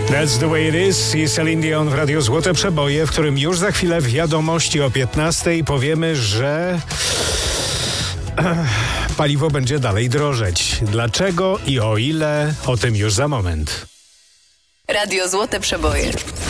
That's the way it is i Celine Dion w Radiu Złote Przeboje, w którym już za chwilę wiadomości o 15:00 powiemy, że paliwo będzie dalej drożeć. Dlaczego i o ile? O tym już za moment. Radio Złote Przeboje.